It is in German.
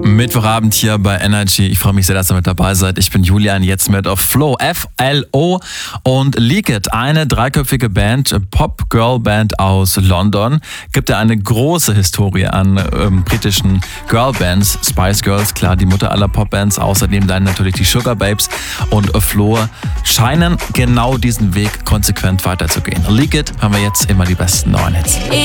Mittwochabend hier bei Energy. Ich freue mich sehr, dass ihr mit dabei seid. Ich bin Julian, jetzt mit auf Flo, F-L-O und Leak It, eine dreiköpfige Band, Pop-Girl-Band aus London. Gibt ja eine große Historie an britischen Girlbands. Spice Girls, klar, die Mutter aller Popbands. Außerdem dann natürlich die Sugar Babes und Flo scheinen genau diesen Weg konsequent weiterzugehen. Leak It haben wir jetzt immer die besten neuen Hits.